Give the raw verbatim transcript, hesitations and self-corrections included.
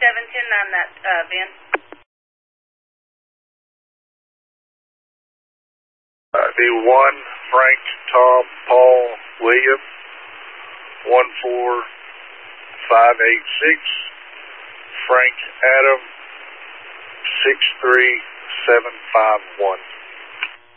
seven ten on that, uh, Ben. Uh, be one Frank Tom Paul William, one four five eight six, Frank Adam, six three seven five one.